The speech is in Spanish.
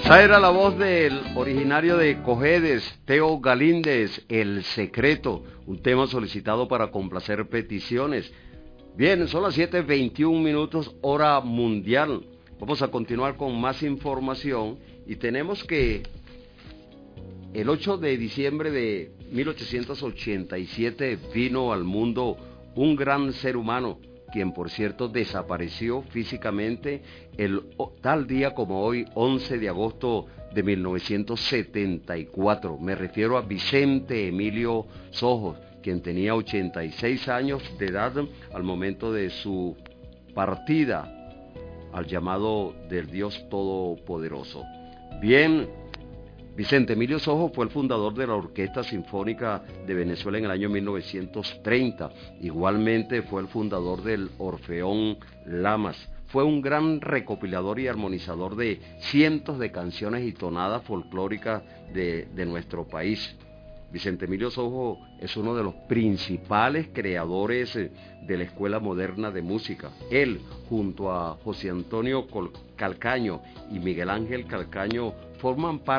Esa era la voz del originario de Cojedes, Teo Galíndez, El Secreto, un tema solicitado para complacer peticiones. Bien, son las 7:21 hora mundial. Vamos a continuar con más información y tenemos que el 8 de diciembre de 1887 vino al mundo un gran ser humano, quien por cierto desapareció físicamente tal día como hoy, 11 de agosto de 1974. Me refiero a Vicente Emilio Sojos, quien tenía 86 años de edad al momento de su partida al llamado del Dios Todopoderoso. Bien, Vicente Emilio Sojos fue el fundador de la Orquesta Sinfónica de Venezuela en el año 1930. Igualmente fue el fundador del Orfeón Lamas. Fue un gran recopilador y armonizador de cientos de canciones y tonadas folclóricas de nuestro país. Vicente Emilio Sojos es uno de los principales creadores de la Escuela Moderna de Música. Él, junto a José Antonio Calcaño y Miguel Ángel Calcaño, forman parte